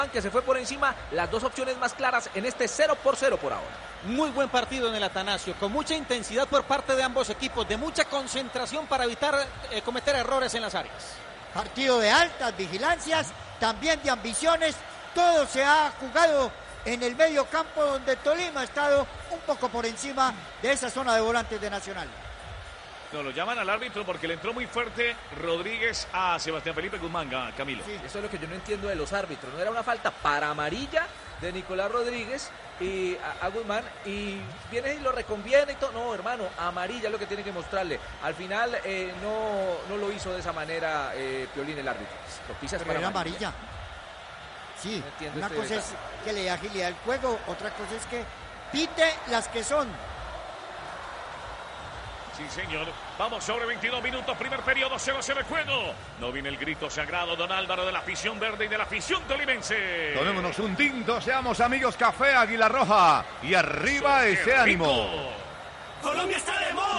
que se fue por encima, las dos opciones más claras en este 0-0 por ahora. Muy buen partido en el Atanasio, con mucha intensidad por parte de ambos equipos, de mucha concentración para evitar cometer errores en las áreas. Partido de altas vigilancias, también de ambiciones, todo se ha jugado en el medio campo donde Tolima ha estado un poco por encima de esa zona de volantes de Nacional. No, lo llaman al árbitro porque le entró muy fuerte Rodríguez a Sebastián Felipe Guzmán, Camilo. Sí, eso es lo que yo no entiendo de los árbitros. No era una falta para amarilla de Nicolás Rodríguez y a Guzmán, y viene y lo reconviene y todo. No, hermano, amarilla es lo que tiene que mostrarle. Al final no lo hizo de esa manera Piolín, el árbitro. Lo pisas pero para era amarilla. Sí, no una cosa es que le dé agilidad al juego, otra cosa es que pite las que son. Sí, señor. Vamos sobre 22 minutos, primer periodo, 0-0 el juego. No viene el grito sagrado, don Álvaro, de la afición verde y de la afición tolimense. Tomémonos un tinto, seamos amigos, café Águila Roja. Y arriba ese ánimo. Colombia está de moda.